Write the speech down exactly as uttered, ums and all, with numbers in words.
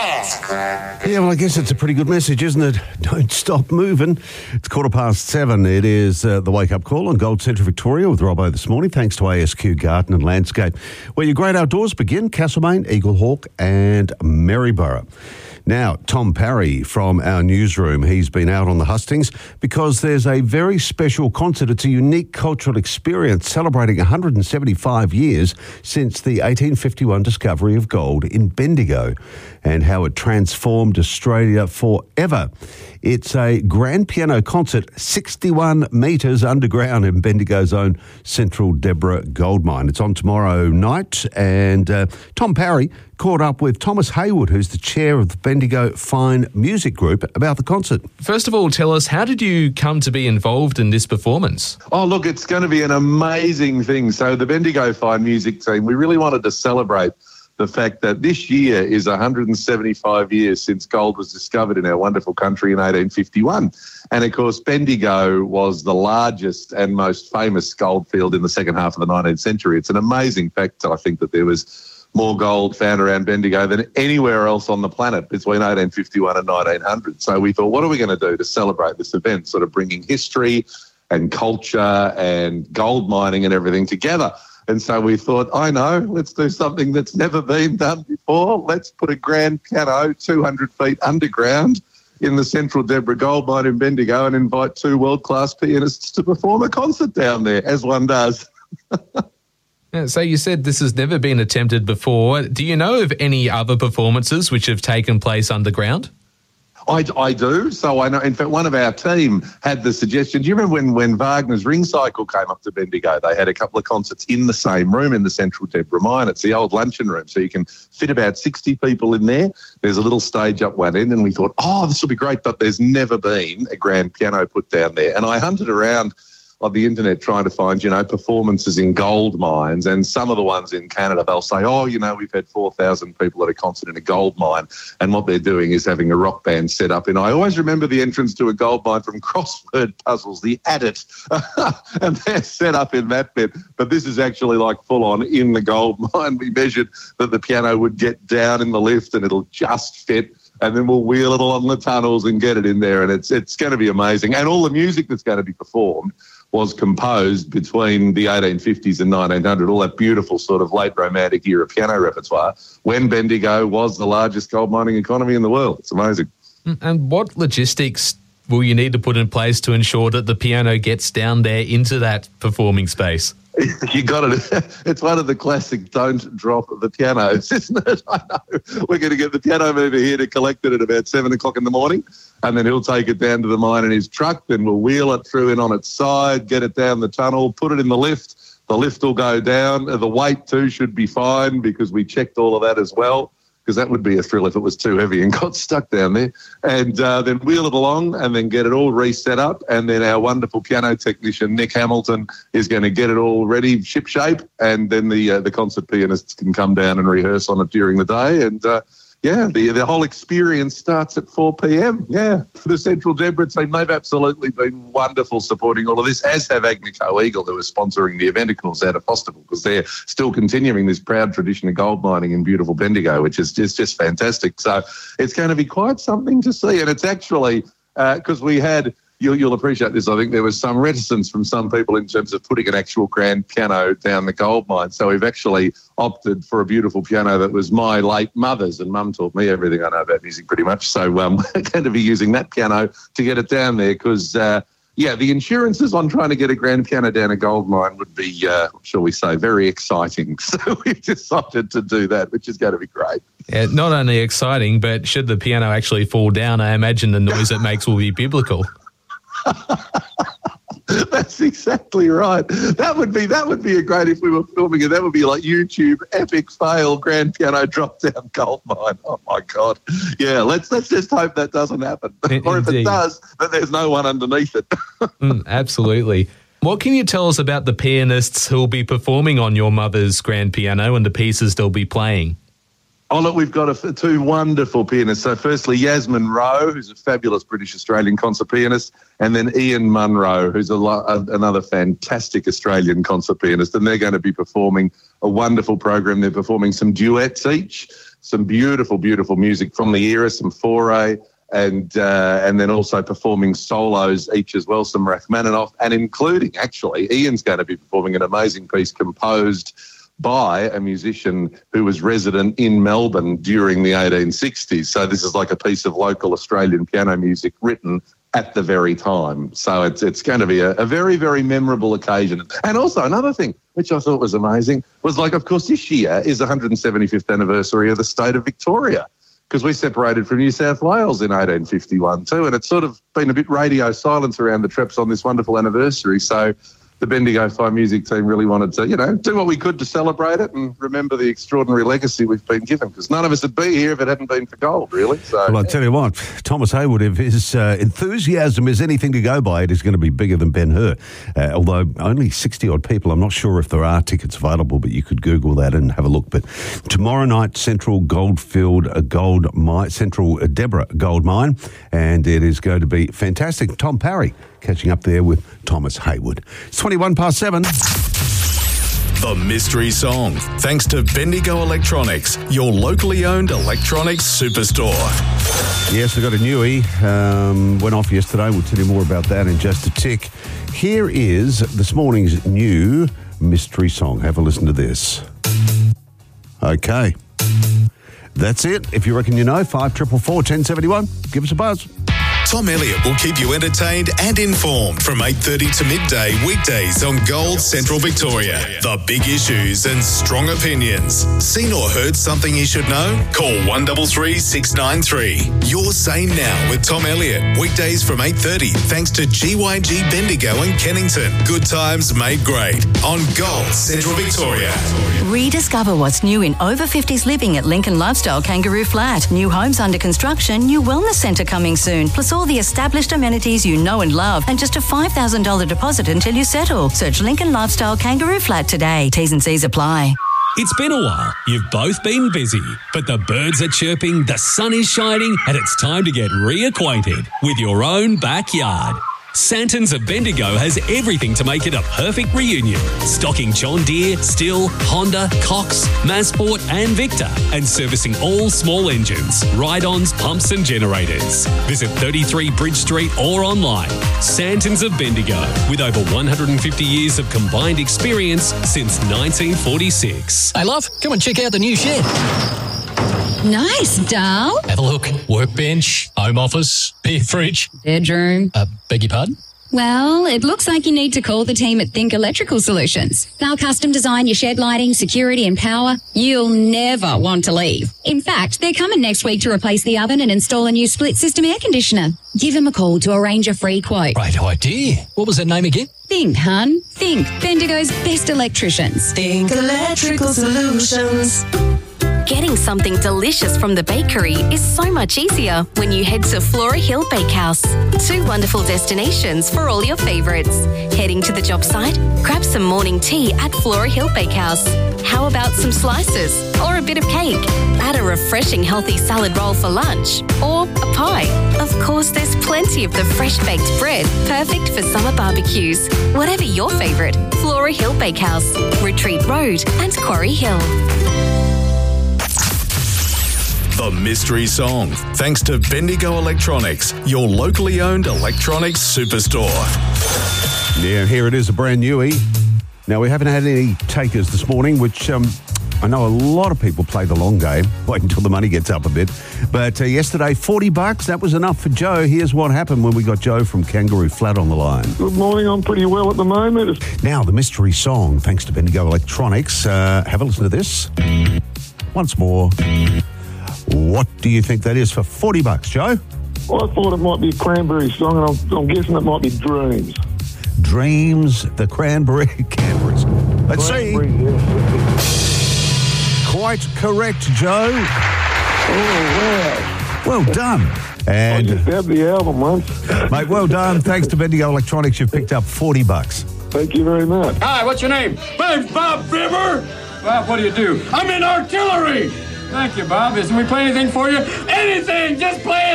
Yeah, well, I guess it's a pretty good message, isn't it? Don't stop moving. It's quarter past seven. It is uh, the wake-up call on Gold Central Victoria with Robbo this morning, thanks to A S Q Garden and Landscape, where your great outdoors begin, Castlemaine, Eaglehawk and Maryborough. Now, Tom Parry from our newsroom, he's been out on the hustings because there's a very special concert. It's a unique cultural experience celebrating one hundred seventy-five years since the eighteen fifty-one discovery of gold in Bendigo and how it transformed Australia forever. It's a grand piano concert sixty-one metres underground in Bendigo's own Central Deborah gold mine. It's on tomorrow night, and uh, Tom Parry caught up with Thomas Hayward, who's the chair of the Bendigo Fine Music Group, about the concert. First of all, tell us, how did you come to be involved in this performance? Oh, look, it's going to be an amazing thing. So the Bendigo Fine Music team, we really wanted to celebrate the fact that this year is one hundred seventy-five years since gold was discovered in our wonderful country in eighteen fifty-one. And, of course, Bendigo was the largest and most famous gold field in the second half of the nineteenth century. It's an amazing fact, I think, that there was more gold found around Bendigo than anywhere else on the planet between eighteen fifty-one and nineteen hundred. So we thought, what are we going to do to celebrate this event, sort of bringing history and culture and gold mining and everything together? And so we thought, I know, let's do something that's never been done before. Let's put a grand piano two hundred feet underground in the Central Deborah gold mine in Bendigo and invite two world-class pianists to perform a concert down there, as one does. Yeah, so you said this has never been attempted before. Do you know of any other performances which have taken place underground? I, I do. So I know, in fact, one of our team had the suggestion. Do you remember when, when Wagner's Ring Cycle came up to Bendigo? They had a couple of concerts in the same room in the Central Deborah mine. It's the old luncheon room, so you can fit about sixty people in there. There's a little stage up one end, and we thought, oh, this will be great, but there's never been a grand piano put down there. And I hunted around on the internet trying to find, you know, performances in gold mines, and some of the ones in Canada, they'll say, oh, you know, we've had four thousand people at a concert in a gold mine, and what they're doing is having a rock band set up. And I always remember the entrance to a gold mine from Crossword Puzzles, the Adit, and they're set up in that bit. But this is actually like full on in the gold mine. We measured that the piano would get down in the lift and it'll just fit, and then we'll wheel it along the tunnels and get it in there, and it's it's going to be amazing. And all the music that's going to be performed was composed between the eighteen fifties and nineteen hundred, all that beautiful sort of late Romantic era piano repertoire, when Bendigo was the largest gold mining economy in the world. It's amazing. And what logistics will you need to put in place to ensure that the piano gets down there into that performing space? You got it. It's one of the classic don't drop the pianos, isn't it? I know. We're going to get the piano mover here to collect it at about seven o'clock in the morning, and then he'll take it down to the mine in his truck. Then we'll wheel it through in on its side, get it down the tunnel, put it in the lift. The lift will go down. The weight too should be fine because we checked all of that as well, because that would be a thrill if it was too heavy and got stuck down there. And uh, then wheel it along and then get it all reset up. And then our wonderful piano technician, Nick Hamilton, is going to get it all ready, ship-shape, and then the uh, the concert pianists can come down and rehearse on it during the day. And, uh, yeah, the the whole experience starts at four p.m, yeah. For the Central Deborah team, they've absolutely been wonderful supporting all of this, as have Agnico Eagle, who are sponsoring the event, of course, out of Fosterville, because they're still continuing this proud tradition of gold mining in beautiful Bendigo, which is just, just fantastic. So it's going to be quite something to see. And it's actually, because uh, we had... You'll, you'll appreciate this. I think there was some reticence from some people in terms of putting an actual grand piano down the gold mine. So we've actually opted for a beautiful piano that was my late mother's, and Mum taught me everything I know about music pretty much. So um, we're going to be using that piano to get it down there because, uh, yeah, the insurances on trying to get a grand piano down a gold mine would be, uh, shall we say, very exciting. So we've decided to do that, which is going to be great. Yeah, not only exciting, but should the piano actually fall down, I imagine the noise it makes will be biblical. That's exactly right. That would be that would be a great, if we were filming it, that would be like YouTube epic fail grand piano drop down gold mine. Oh my God. Yeah, let's let's just hope that doesn't happen. In- or if indeed. it does, then there's no one underneath it. mm, absolutely. What can you tell us about the pianists who'll be performing on your mother's grand piano and the pieces they'll be playing? Oh, look, we've got a, two wonderful pianists. So firstly, Yasmin Rowe, who's a fabulous British-Australian concert pianist, and then Ian Munro, who's a, a, another fantastic Australian concert pianist, and they're going to be performing a wonderful program. They're performing some duets each. some beautiful, beautiful music from the era, some Foray, and uh, and then also performing solos each as well, some Rachmaninoff, and including, actually, Ian's going to be performing an amazing piece composed by a musician who was resident in Melbourne during the eighteen sixties. So this is like a piece of local Australian piano music written at the very time. So it's it's going to be a, a very, very memorable occasion. And also another thing, which I thought was amazing, was like, of course, this year is the one hundred seventy-fifth anniversary of the state of Victoria, because we separated from New South Wales in eighteen fifty-one too. And it's sort of been a bit radio silence around the Treps on this wonderful anniversary. So the Bendigo Fine Music team really wanted to, you know, do what we could to celebrate it and remember the extraordinary legacy we've been given, because none of us would be here if it hadn't been for gold, really. So, well, I'll tell you what, Thomas Hayward, if his uh, enthusiasm is anything to go by, it is going to be bigger than Ben Hur. Uh, although only sixty-odd people, I'm not sure if there are tickets available, but you could Google that and have a look. But tomorrow night, Central Goldfield uh, Gold Mine, Central uh, Deborah Gold Mine, and it is going to be fantastic. Tom Parry catching up there with Thomas Hayward. It's twenty-one past seven. The Mystery Song, thanks to Bendigo Electronics, your locally owned electronics superstore. Yes, I got a newie. Um, went off yesterday. We'll tell you more about that in just a tick. Here is this morning's new Mystery Song. Have a listen to this. Okay. That's it. If you reckon you know, five four four four, one oh seven one. Give us a buzz. Tom Elliott will keep you entertained and informed from eight thirty to midday weekdays on Gold Central Victoria. The big issues and strong opinions. Seen or heard something you should know? Call one three three, six nine three. You're Sane Now with Tom Elliott. Weekdays from eight thirty thanks to G Y G Bendigo and Kennington. Good times made great on Gold Central Victoria. Rediscover what's new in over fifties living at Lincoln Lifestyle Kangaroo Flat. New homes under construction, new wellness centre coming soon, plus all the established amenities you know and love, and just a five thousand dollars deposit until you settle. Search Lincoln Lifestyle Kangaroo Flat today. T's and C's apply. It's been a while. You've both been busy, but the birds are chirping, the sun is shining, and it's time to get reacquainted with your own backyard. Santons of Bendigo has everything to make it a perfect reunion. Stocking John Deere, Stihl, Honda, Cox, Masport and Victor, and servicing all small engines, ride-ons, pumps and generators. Visit thirty-three Bridge Street or online. Santons of Bendigo, with over one hundred fifty years of combined experience since nineteen forty-six. Hey, love, come and check out the new shed. Nice, doll. Have a look. Workbench, home office, beer fridge. Bedroom. Uh, beg your pardon? Well, it looks like you need to call the team at Think Electrical Solutions. They'll custom design your shed lighting, security and power. You'll never want to leave. In fact, they're coming next week to replace the oven and install a new split system air conditioner. Give them a call to arrange a free quote. Great idea. What was that name again? Think, hun. Think. Bendigo's best electricians. Think Electrical Solutions. Getting something delicious from the bakery is so much easier when you head to Flora Hill Bakehouse. Two wonderful destinations for all your favourites. Heading to the job site? Grab some morning tea at Flora Hill Bakehouse. How about some slices or a bit of cake? Add a refreshing healthy salad roll for lunch or a pie. Of course, there's plenty of the fresh baked bread, perfect for summer barbecues. Whatever your favourite, Flora Hill Bakehouse, Retreat Road and Quarry Hill. The Mystery Song, thanks to Bendigo Electronics, your locally owned electronics superstore. Yeah, here it is, a brand newie. Now, we haven't had any takers this morning, which um, I know a lot of people play the long game, wait until the money gets up a bit. But uh, yesterday, forty bucks, that was enough for Joe. Here's what happened when we got Joe from Kangaroo Flat on the line. Good morning, I'm pretty well at the moment. Now, the Mystery Song, thanks to Bendigo Electronics. Uh, have a listen to this. Once more. What do you think that is for forty bucks, Joe? Well, I thought it might be a Cranberry song, and I'm, I'm guessing it might be Dreams. Dreams, the Cranberry Cranberries. Let's Cranberry, see. Yes. Quite correct, Joe. Oh, wow. Well done. And I just had the album once. mate, well done. Thanks to Bendigo Electronics, you've picked up forty bucks. Thank you very much. Hi, what's your name? My name's Bob Fibber. Bob, what do you do? I'm in artillery. Thank you, Bob. Isn't we play anything for you? Anything! Just play